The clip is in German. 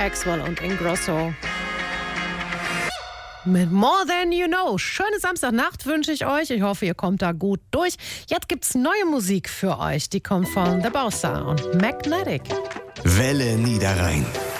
Axwell und Ingrosso. Mit More Than You Know. Schöne Samstagnacht wünsche ich euch. Ich hoffe, ihr kommt da gut durch. Jetzt gibt's neue Musik für euch. Die kommt von The Bossa und Magnetic. Welle Niederrhein.